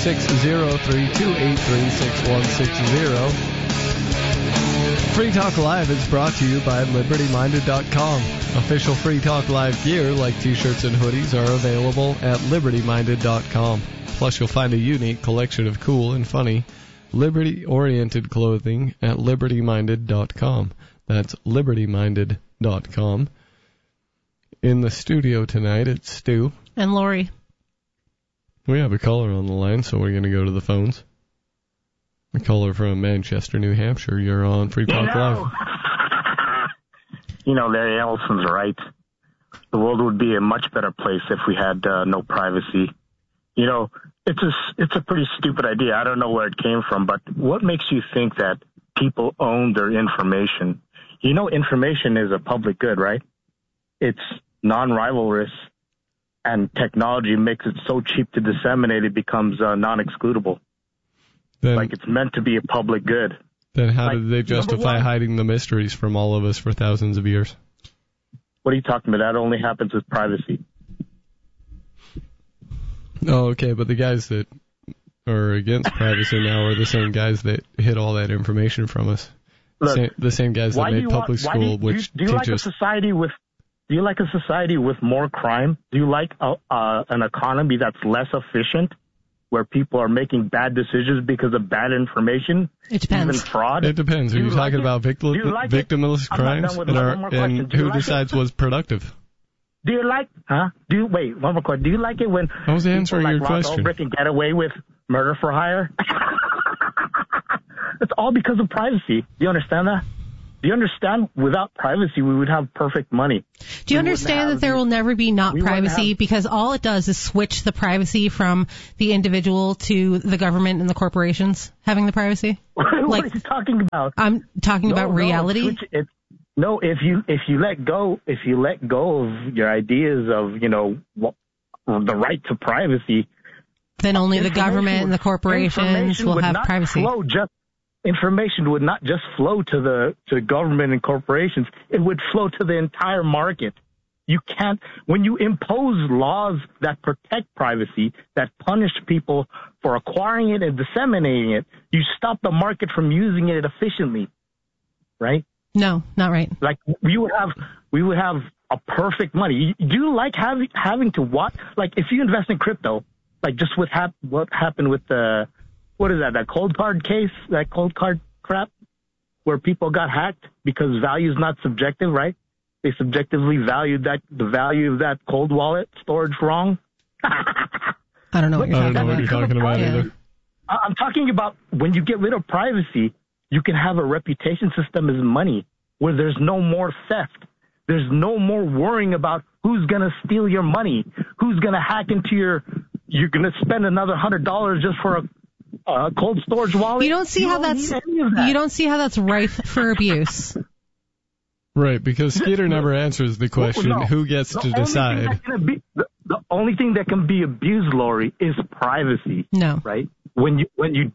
1-866-032-836160. Free Talk Live is brought to you by LibertyMinded.com. Official Free Talk Live gear like t-shirts and hoodies are available at LibertyMinded.com. Plus, you'll find a unique collection of cool and funny liberty-oriented clothing at LibertyMinded.com. That's LibertyMinded.com. In the studio tonight, it's Stu. And Lori. We have a caller on the line, so we're going to go to the phones. A caller from Manchester, New Hampshire. You're on Free Talk Live. Larry Ellison's right. The world would be a much better place if we had no privacy. It's a pretty stupid idea. I don't know where it came from, but what makes you think that people own their information? Information is a public good, right? It's non-rivalrous, and technology makes it so cheap to disseminate it becomes non-excludable. Like it's meant to be a public good. Then how did they justify hiding the mysteries from all of us for thousands of years? What are you talking about? That only happens with privacy. Oh, okay, but the guys that are against privacy now are the same guys that hid all that information from us. Look, the same guys that made public school, which do you like a society with more crime? Do you like an economy that's less efficient, where people are making bad decisions because of bad information? It depends. Even fraud? It depends. Are you talking about victimless crimes and who decides what's productive? Do you like, wait, one more question. Do you like it when I was answering your question. Ulbricht can get away with murder for hire? It's all because of privacy. Do you understand that? Do you understand? Without privacy, we would have perfect money. Do you understand that there will never be not privacy, because all it does is switch the privacy from the individual to the government and the corporations having the privacy? What are you talking about? I'm talking about reality. No, if you let go of your ideas of, the right to privacy, then only the government and the corporations will have privacy. Information would not just flow to government and corporations. It would flow to the entire market. You can't, when you impose laws that protect privacy, that punish people for acquiring it and disseminating it, you stop the market from using it efficiently, right? No, not right. Like we would have a perfect money. Do you like having to watch? Like if you invest in crypto, like just what happened with the, what is that cold card case, that cold card crap, where people got hacked because value is not subjective, right? They subjectively valued the value of that cold wallet storage wrong. I don't know what you're talking about either. I'm talking about when you get rid of privacy, you can have a reputation system as money where there's no more theft. There's no more worrying about who's going to steal your money, who's going to hack into you're going to spend another $100 just for a cold storage wallet. You don't see how that's rife for abuse. Right, because Skeeter never answers the question, who gets to decide? The only thing that can be abused, Lori, is privacy. No. Right? When you can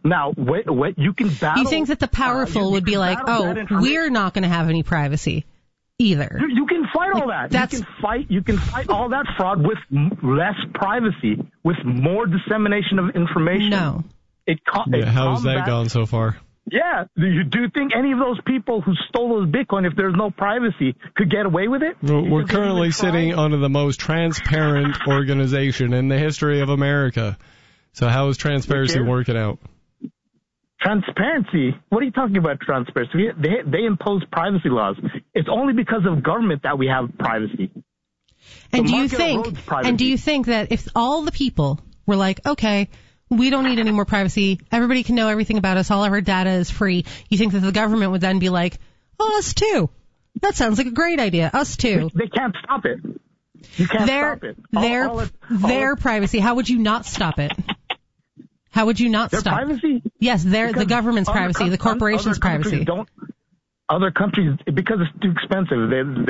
battle. You think that the powerful would be like, we're not going to have any privacy either. You can fight all that. You can fight all that fraud with less privacy, with more dissemination of information. No. How's that gone so far? Yeah. Do you think any of those people who stole those Bitcoin, if there's no privacy, could get away with it? Well, we're currently sitting under the most transparent organization in the history of America. So how is transparency working out? Transparency? What are you talking about, transparency? They impose privacy laws. It's only because of government that we have privacy. And do you think that if all the people were like, okay, we don't need any more privacy, everybody can know everything about us, all of our data is free, you think that the government would then be like, us too? That sounds like a great idea. Us too. They can't stop it. You can't stop it. Their privacy. How would you not stop it? How would you not stop privacy? Yes, the government's privacy, the corporation's privacy. Other countries, because it's too expensive,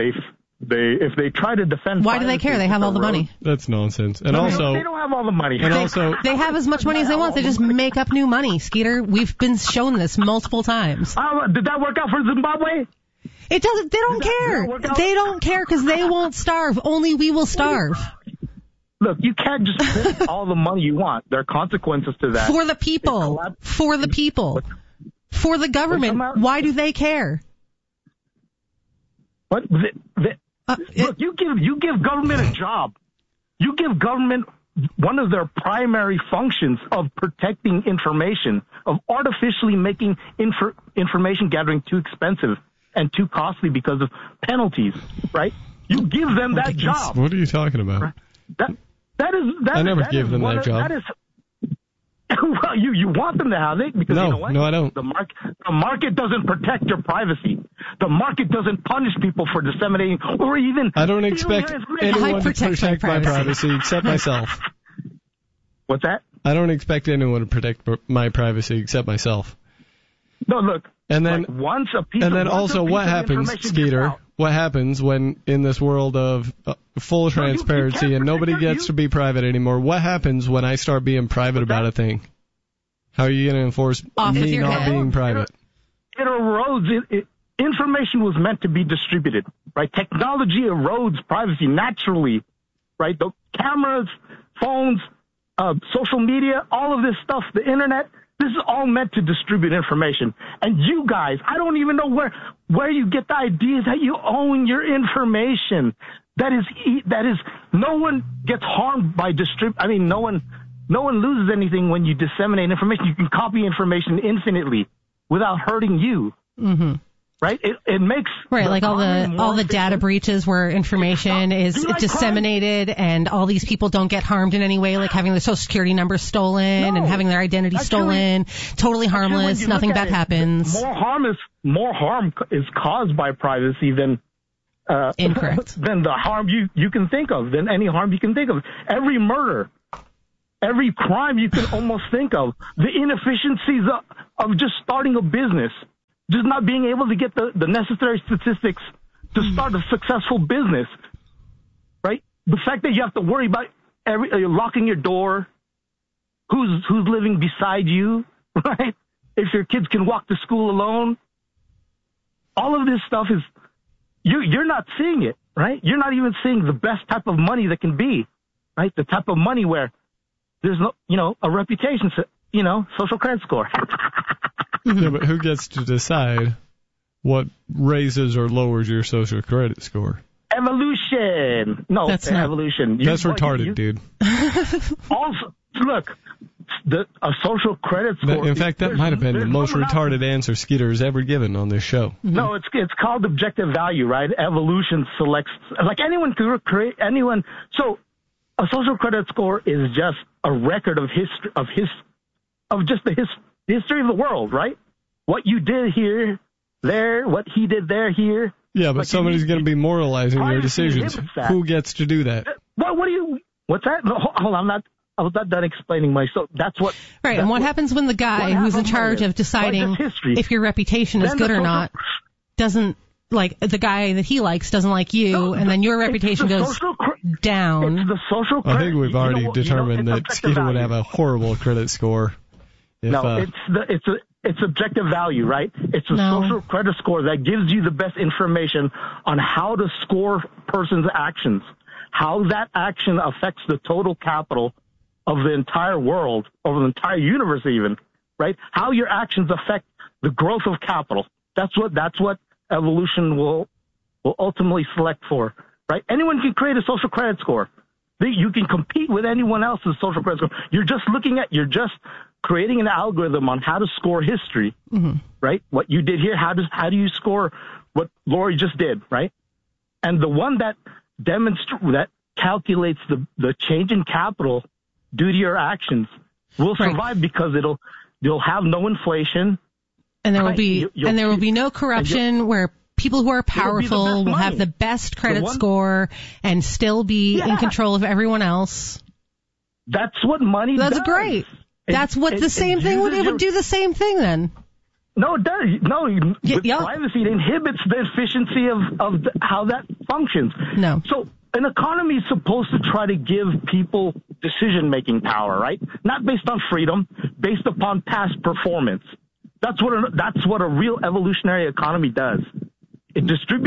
if they try to defend. Why do they care? They have all the money. That's nonsense. And also, they don't have all the money. And they have as much money as they want. They just make up new money, Skeeter. We've been shown this multiple times. Did that work out for Zimbabwe? It doesn't. They don't care. They don't care because they won't starve. Only we will starve. Look, you can't just print all the money you want. There are consequences to that. For the people. For the people. For the government. Why do they care? What? Look, you give government a job. You give government one of their primary functions of protecting information, of artificially making information gathering too expensive and too costly because of penalties, right? You give them that job. What are you talking about? I never gave them that job. Well, you want them to have it because you know what? No, I don't. The market doesn't protect your privacy. The market doesn't punish people for disseminating or even. I don't expect anyone to protect my privacy except myself. What's that? I don't expect anyone to protect my privacy except myself. No, look. And then what happens, Skeeter? What happens when in this world of full transparency and nobody gets to be private anymore? What happens when I start being private about a thing? How are you going to enforce me not being private? It erodes. Information was meant to be distributed, right? Technology erodes privacy naturally, right? The cameras, phones, social media, all of this stuff, the internet, this is all meant to distribute information. And you guys, I don't even know where you get the idea that you own your information. That is, no one gets harmed by no one loses anything when you disseminate information. You can copy information infinitely without hurting you. Mm-hmm. Right? It makes like all the data breaches where information is disseminated and all these people don't get harmed in any way, like having their social security number stolen and having their identity stolen. Totally harmless. Nothing bad happens. More harm is caused by privacy than incorrect than the harm you can think of, than any harm you can think of. Every murder, every crime you can almost think of, the inefficiencies of just starting a business. Just not being able to get the necessary statistics to start a successful business, right? The fact that you have to worry about locking your door, who's living beside you, right? If your kids can walk to school alone, all of this stuff is you're not seeing it, right? You're not even seeing the best type of money that can be, right? The type of money where there's no, a reputation, social credit score. Yeah, but who gets to decide what raises or lowers your social credit score? Evolution. No, that's not evolution. That's retarded, dude. Also, look, a social credit score. In fact, that might have been the most retarded answer Skeeter has ever given on this show. No, it's called objective value, right? Evolution selects, like anyone can create anyone. So a social credit score is just a record of history, the history of the world, right? What you did here, there, what he did there, here. Yeah, but somebody's going to be moralizing your decisions. Who gets to do that? What's that? No, hold on, I was not done explaining myself. That's what. Right, and what happens when the guy who's in charge of deciding if your reputation is good or not doesn't, like, the guy that he likes doesn't like you, and then your reputation goes down. It's the social credit. I think we've already determined that Skeeter would have a horrible credit score. It's objective value, right? It's a social credit score that gives you the best information on how to score a person's actions, how that action affects the total capital of the entire world, or the entire universe even, right? How your actions affect the growth of capital. That's what evolution will ultimately select for, right? Anyone can create a social credit score. You can compete with anyone else's social credit score. You're just creating an algorithm on how to score history, right? What you did here, how do you score what Lori just did, right? And the one that calculates the change in capital due to your actions will survive because you'll have no inflation, and there will be no corruption where people who are powerful will have the best credit score and still be in control of everyone else. That's what money does. That's great. That's what the same thing would. It would do the same thing then. No, it does. No, with privacy, it inhibits the efficiency of how that functions. No. So an economy is supposed to try to give people decision-making power, right? Not based on freedom, based upon past performance. That's what a real evolutionary economy does. It distributes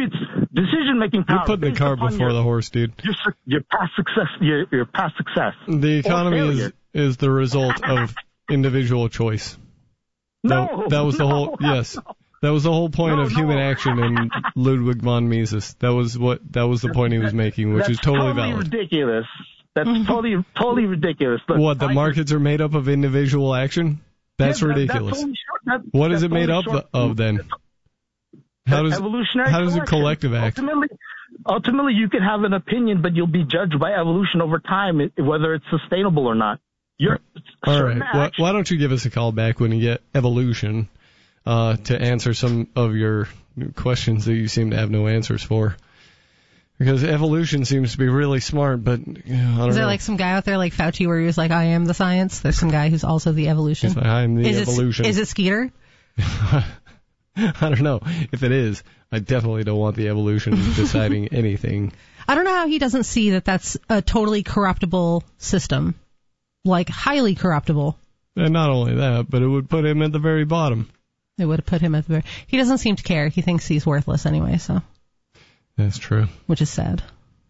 decision-making power. You're putting the cart before the horse, dude. Your past success. Your past success. The economy is the result of individual choice. No, that was the whole. Yes, that was the whole point of human action in Ludwig von Mises. That was the point he was making, which is totally valid. Ridiculous. That's totally ridiculous. Look, what, the markets are made up of individual action? That's ridiculous. What is it made up of then? How does it collective act? Ultimately, you can have an opinion, but you'll be judged by evolution over time, whether it's sustainable or not. All right. Why don't you give us a call back when you get evolution to answer some of your questions that you seem to have no answers for? Because evolution seems to be really smart, but I don't know. Is there like some guy out there like Fauci where he was like, I am the science? There's some guy who's also the evolution. Like, I am the evolution. Is it Skeeter? I don't know. If it is, I definitely don't want the evolution deciding anything. I don't know how he doesn't see that that's a totally corruptible system. Like, highly corruptible. And not only that, but it would put him at the very bottom. It would have put him at the very... He doesn't seem to care. He thinks he's worthless anyway, so... That's true. Which is sad.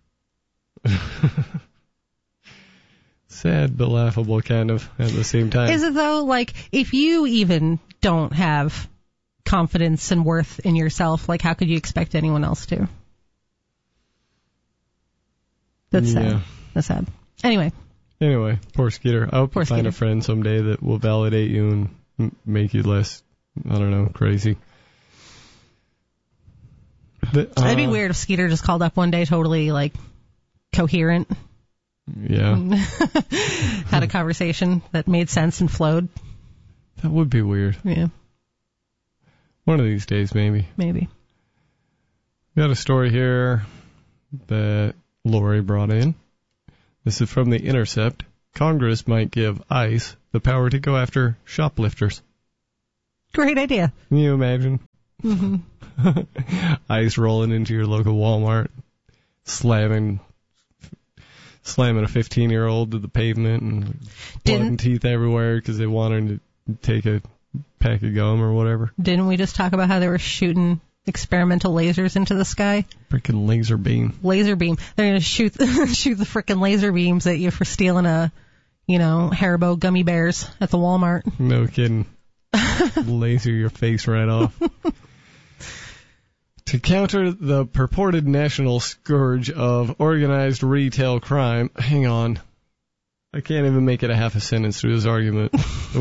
Sad but laughable, kind of, at the same time. Is it, though? Like, if you even don't have confidence and worth in yourself, like, how could you expect anyone else to? That's sad. Yeah. That's sad. Anyway, poor Skeeter. I hope you find a friend someday that will validate you and make you less, I don't know, crazy. It'd be weird if Skeeter just called up one day totally, like, coherent. Yeah. Had a conversation that made sense and flowed. That would be weird. Yeah. One of these days, maybe. Maybe. We got a story here that Lori brought in. This is from The Intercept. Congress might give ICE the power to go after shoplifters. Great idea. Can you imagine? Mm-hmm. ICE rolling into your local Walmart, slamming a 15-year-old to the pavement and blood and teeth everywhere because they wanted to take a pack of gum or whatever. Didn't we just talk about how they were shooting experimental lasers into the sky? Freaking laser beam. Laser beam. They're going to shoot the freaking laser beams at you for stealing Haribo gummy bears at the Walmart. No kidding. Laser your face right off. To counter the purported national scourge of organized retail crime, hang on, I can't even make it a half a sentence through this argument,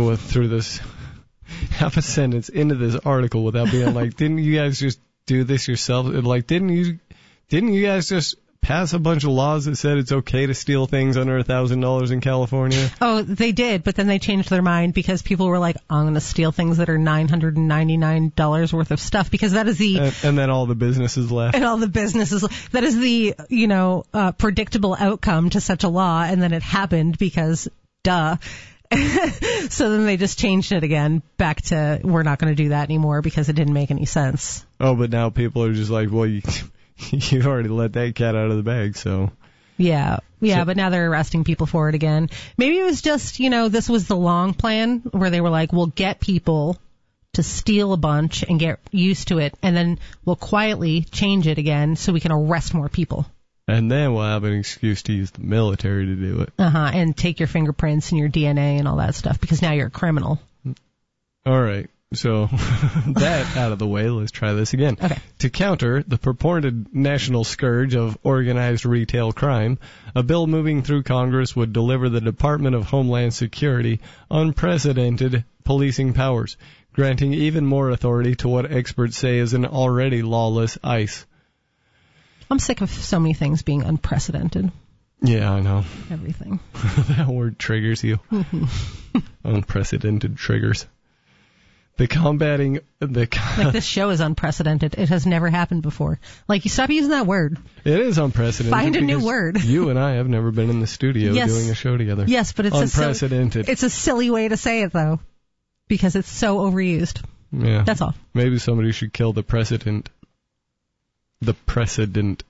half a sentence into this article without being like, didn't you guys just do this yourself? Like, didn't you guys just pass a bunch of laws that said it's okay to steal things under $1,000 in California? Oh, they did, but then they changed their mind because people were like, I'm going to steal things that are $999 worth of stuff because that is the... And then all the businesses left. And all the businesses... That is the, predictable outcome to such a law, and then it happened because, duh. So then they just changed it again back to we're not going to do that anymore because it didn't make any sense. Oh, but now people are just like, well, you've already let that cat out of the bag, so... Yeah, but now they're arresting people for it again. Maybe it was just, this was the long plan where they were like, we'll get people to steal a bunch and get used to it, and then we'll quietly change it again so we can arrest more people. And then we'll have an excuse to use the military to do it. And take your fingerprints and your DNA and all that stuff, because now you're a criminal. All right. So, that out of the way, let's try this again. Okay. To counter the purported national scourge of organized retail crime, a bill moving through Congress would deliver the Department of Homeland Security unprecedented policing powers, granting even more authority to what experts say is an already lawless ICE. I'm sick of so many things being unprecedented. Yeah, I know. Everything. That word triggers you. Unprecedented triggers. Like this show is unprecedented. It has never happened before. Like, you stop using that word. It is unprecedented. Find a new word. You and I have never been in the studio doing a show together. Yes, but it's unprecedented. It's a silly way to say it, though, because it's so overused. Yeah. That's all. Maybe somebody should kill the precedent. The precedent.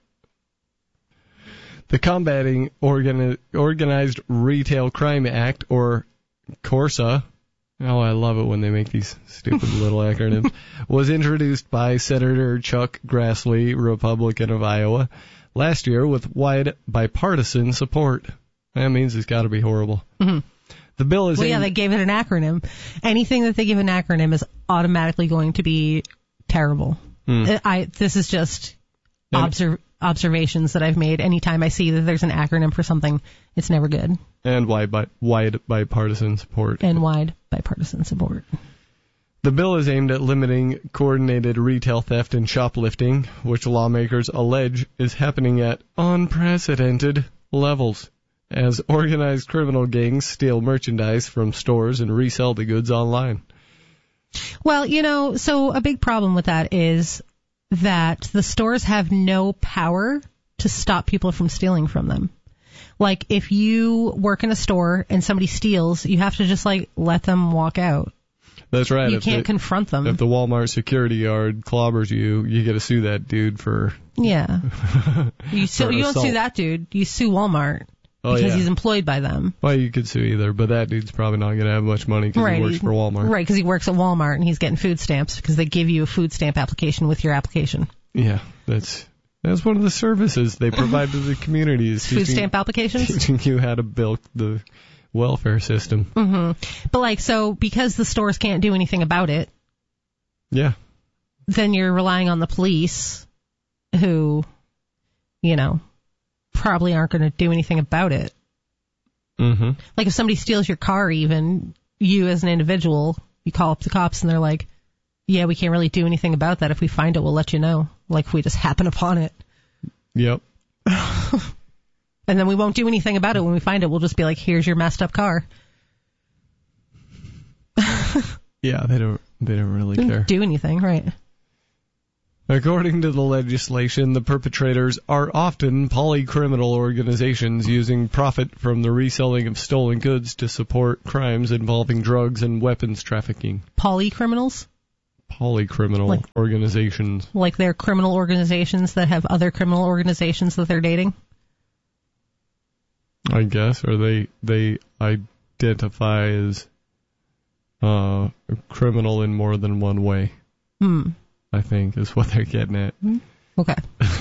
The Combating Organized Retail Crime Act, or CORSA, Oh, I love it when they make these stupid little acronyms. Was introduced by Senator Chuck Grassley, Republican of Iowa, last year with wide bipartisan support. That means it's got to be horrible. Mm-hmm. The bill is... Well, yeah, they gave it an acronym. Anything that they give an acronym is automatically going to be terrible. This is just observations that I've made. Anytime I see that there's an acronym for something, it's never good. And wide bipartisan support. And wide bipartisan support. The bill is aimed at limiting coordinated retail theft and shoplifting, which lawmakers allege is happening at unprecedented levels, as organized criminal gangs steal merchandise from stores and resell the goods online. Well, so a big problem with that is that the stores have no power to stop people from stealing from them. Like, if you work in a store and somebody steals, you have to just, let them walk out. That's right. You can't confront them. If the Walmart security guard clobbers you, you get to sue that dude for... Yeah. You don't sue that dude. You sue Walmart. Because he's employed by them. Well, you could sue either, but that dude's probably not going to have much money because he works for Walmart. Right, because he works at Walmart and he's getting food stamps because they give you a food stamp application with your application. Yeah, that's one of the services they provide to the community. Is food stamp applications? Teaching you how to build the welfare system. Mm-hmm. But because the stores can't do anything about it, yeah, then you're relying on the police who, probably aren't going to do anything about it. Mm-hmm. Like if somebody steals your car, even you as an individual, you call up the cops and they're like, yeah, we can't really do anything about that. If we find it, we'll let you know. Like if we just happen upon it. Yep. And then we won't do anything about it when we find it. We'll just be like, here's your messed up car. Yeah, they don't really care. Do anything, right? According to the legislation, the perpetrators are often polycriminal organizations using profit from the reselling of stolen goods to support crimes involving drugs and weapons trafficking. Polycriminals? Polycriminal organizations. Like they're criminal organizations that have other criminal organizations that they're dating? I guess, or they identify as criminal in more than one way. I think is what they're getting at. Okay.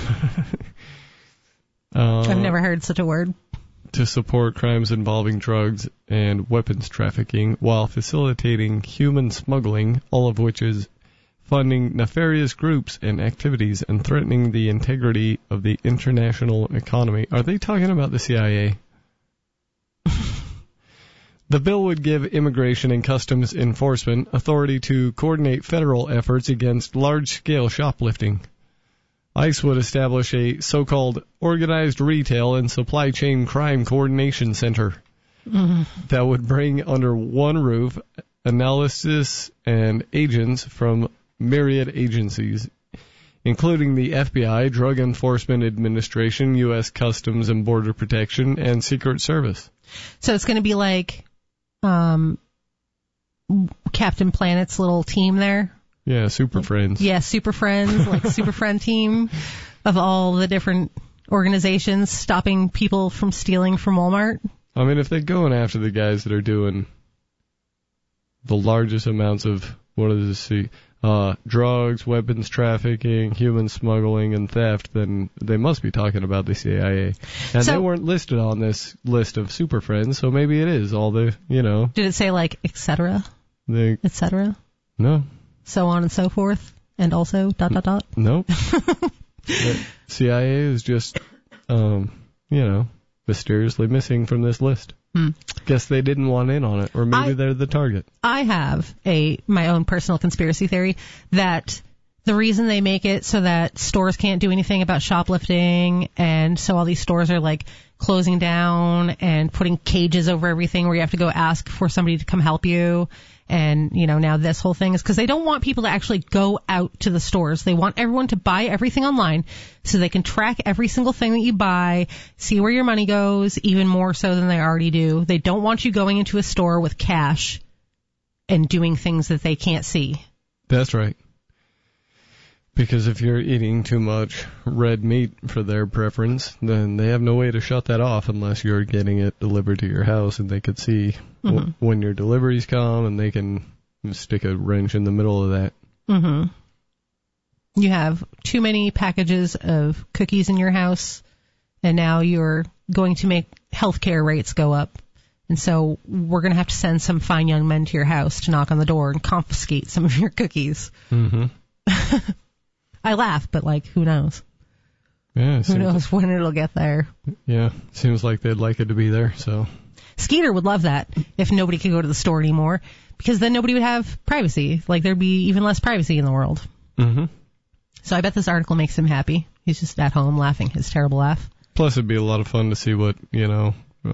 I've never heard such a word. To support crimes involving drugs and weapons trafficking while facilitating human smuggling, all of which is funding nefarious groups and activities and threatening the integrity of the international economy. Are they talking about the CIA? The bill would give Immigration and Customs Enforcement authority to coordinate federal efforts against large-scale shoplifting. ICE would establish a so-called Organized Retail and Supply Chain Crime Coordination Center that would bring under one roof analysis and agents from myriad agencies, including the FBI, Drug Enforcement Administration, U.S. Customs and Border Protection, and Secret Service. So it's going to be like Captain Planet's little team there. Yeah, Super Friends. Yeah, Super Friends, like Super Friend team of all the different organizations stopping people from stealing from Walmart. I mean, if they're going after the guys that are doing the largest amounts of, drugs, weapons trafficking, human smuggling, and theft, then they must be talking about the CIA. And they weren't listed on this list of Super Friends, so maybe it is all the, Did it say, et cetera? Et cetera? No. So on and so forth, and also ... Nope. The CIA is just, mysteriously missing from this list. Guess they didn't want in on it, or maybe they're the target. I have my own personal conspiracy theory that the reason they make it so that stores can't do anything about shoplifting, and so all these stores are closing down and putting cages over everything where you have to go ask for somebody to come help you. And, now this whole thing is because they don't want people to actually go out to the stores. They want everyone to buy everything online so they can track every single thing that you buy, see where your money goes, even more so than they already do. They don't want you going into a store with cash and doing things that they can't see. That's right. Because if you're eating too much red meat for their preference, then they have no way to shut that off unless you're getting it delivered to your house, and they could see when your deliveries come, and they can stick a wrench in the middle of that. Mm-hmm. You have too many packages of cookies in your house, and now you're going to make healthcare rates go up. And so we're going to have to send some fine young men to your house to knock on the door and confiscate some of your cookies. Mm-hmm. I laugh, but, who knows? Yeah, who knows when it'll get there? Yeah, seems like they'd like it to be there, so. Skeeter would love that if nobody could go to the store anymore, because then nobody would have privacy. There'd be even less privacy in the world. Mm-hmm. So I bet this article makes him happy. He's just at home laughing his terrible laugh. Plus, it'd be a lot of fun to see what, Mitch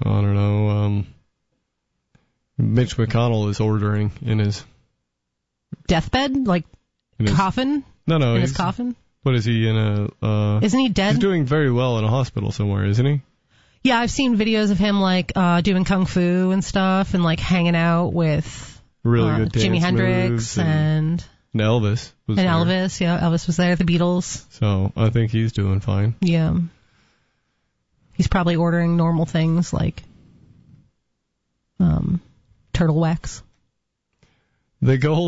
McConnell is ordering in his... deathbed? In coffin? No. In his coffin? What is he in a... Isn't he dead? He's doing very well in a hospital somewhere, isn't he? Yeah, I've seen videos of him, doing kung fu and stuff, and, hanging out with really good Jimi Hendrix and Elvis was there. Elvis, yeah, Elvis was there, the Beatles. So I think he's doing fine. Yeah. He's probably ordering normal things like turtle wax. The goal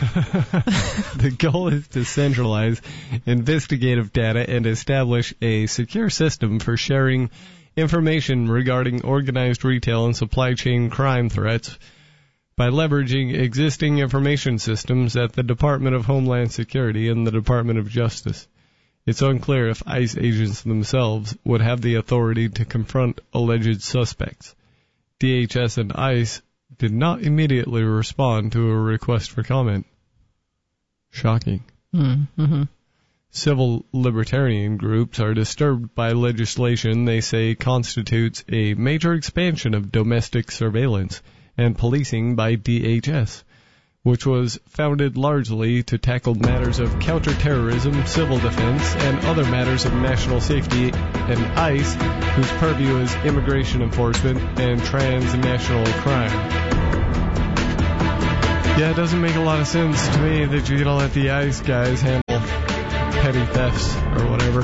is to centralize investigative data and establish a secure system for sharing information regarding organized retail and supply chain crime threats by leveraging existing information systems at the Department of Homeland Security and the Department of Justice. It's unclear if ICE agents themselves would have the authority to confront alleged suspects. DHS and ICE did not immediately respond to a request for comment. Shocking. Mm-hmm. Civil libertarian groups are disturbed by legislation they say constitutes a major expansion of domestic surveillance and policing by DHS, which was founded largely to tackle matters of counterterrorism, civil defense, and other matters of national safety, and ICE, whose purview is immigration enforcement and transnational crime. Yeah, it doesn't make a lot of sense to me that you don't let the ICE guys handle petty thefts or whatever.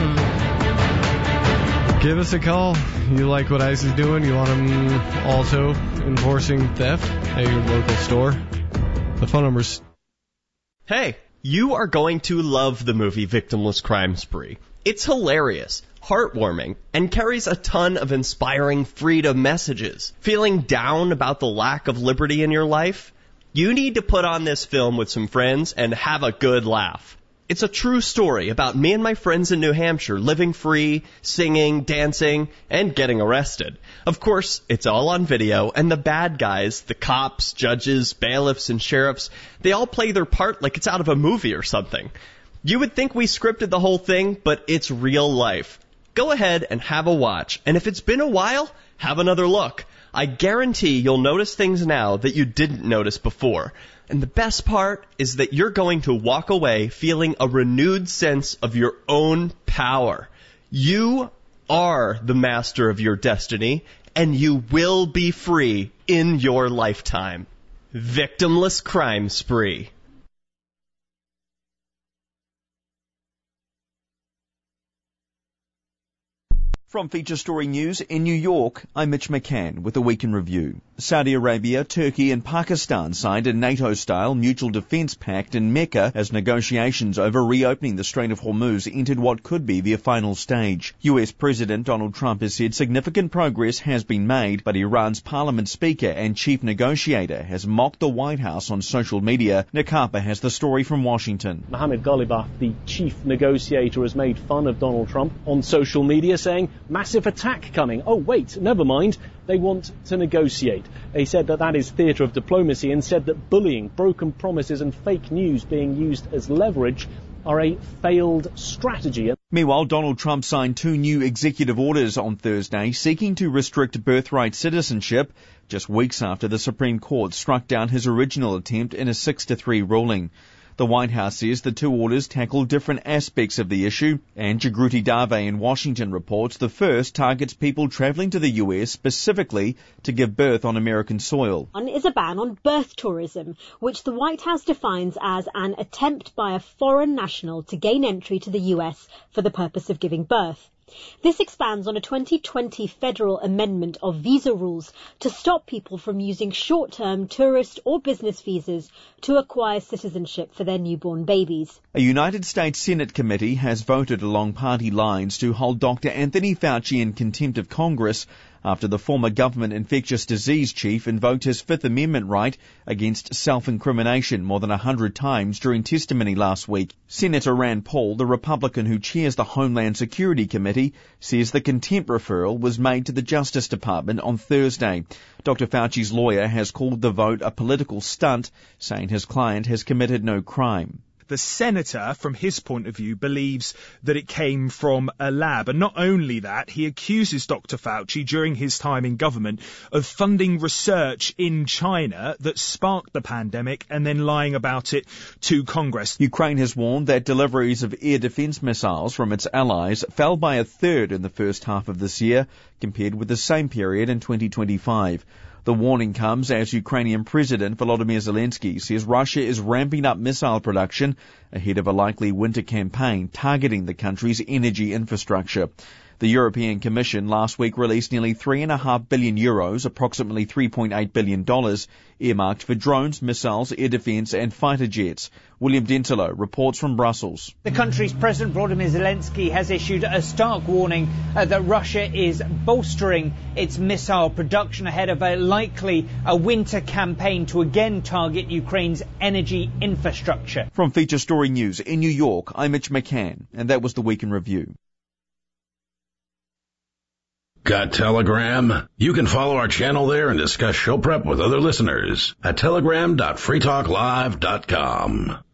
Mm-hmm. Give us a call. You like what ICE is doing? You want them also enforcing theft at your local store? The phone number's... Hey, you are going to love the movie Victimless Crime Spree. It's hilarious, heartwarming, and carries a ton of inspiring freedom messages. Feeling down about the lack of liberty in your life? You need to put on this film with some friends and have a good laugh. It's a true story about me and my friends in New Hampshire living free, singing, dancing, and getting arrested. Of course, it's all on video, and the bad guys, the cops, judges, bailiffs, and sheriffs, they all play their part like it's out of a movie or something. You would think we scripted the whole thing, but it's real life. Go ahead and have a watch, and if it's been a while, have another look. I guarantee you'll notice things now that you didn't notice before. And the best part is that you're going to walk away feeling a renewed sense of your own power. You are the master of your destiny, and you will be free in your lifetime. Victimless Crime Spree. From Feature Story News in New York, I'm Mitch McCann with a Week in Review. Saudi Arabia, Turkey and Pakistan signed a NATO-style mutual defense pact in Mecca as negotiations over reopening the Strait of Hormuz entered what could be their final stage. US President Donald Trump has said significant progress has been made, but Iran's parliament speaker and chief negotiator has mocked the White House on social media. Nakapa has the story from Washington. Mohammed Ghalibaf, the chief negotiator, has made fun of Donald Trump on social media, saying, "Massive attack coming. Oh, wait, never mind. They want to negotiate." He said that is theatre of diplomacy and said that bullying, broken promises and fake news being used as leverage are a failed strategy. Meanwhile, Donald Trump signed 2 new executive orders on Thursday seeking to restrict birthright citizenship just weeks after the Supreme Court struck down his original attempt in a 6-3 ruling. The White House says the two orders tackle different aspects of the issue, and Jagruti Dave in Washington reports the first targets people travelling to the US specifically to give birth on American soil. One is a ban on birth tourism, which the White House defines as an attempt by a foreign national to gain entry to the US for the purpose of giving birth. This expands on a 2020 federal amendment of visa rules to stop people from using short-term tourist or business visas to acquire citizenship for their newborn babies. A United States Senate committee has voted along party lines to hold Dr. Anthony Fauci in contempt of Congress after the former government infectious disease chief invoked his Fifth Amendment right against self-incrimination more than 100 times during testimony last week. Senator Rand Paul, the Republican who chairs the Homeland Security Committee, says the contempt referral was made to the Justice Department on Thursday. Dr. Fauci's lawyer has called the vote a political stunt, saying his client has committed no crime. The senator, from his point of view, believes that it came from a lab. And not only that, he accuses Dr. Fauci during his time in government of funding research in China that sparked the pandemic and then lying about it to Congress. Ukraine has warned that deliveries of air defense missiles from its allies fell by a third in the first half of this year compared with the same period in 2025. The warning comes as Ukrainian President Volodymyr Zelensky says Russia is ramping up missile production ahead of a likely winter campaign targeting the country's energy infrastructure. The European Commission last week released nearly €3.5 billion, approximately $3.8 billion, earmarked for drones, missiles, air defence and fighter jets. William Dentilo reports from Brussels. The country's President Volodymyr Zelensky has issued a stark warning that Russia is bolstering its missile production ahead of a likely winter campaign to again target Ukraine's energy infrastructure. From Feature Story News in New York, I'm Mitch McCann, and that was the Week in Review. Got Telegram? You can follow our channel there and discuss show prep with other listeners at telegram.freetalklive.com.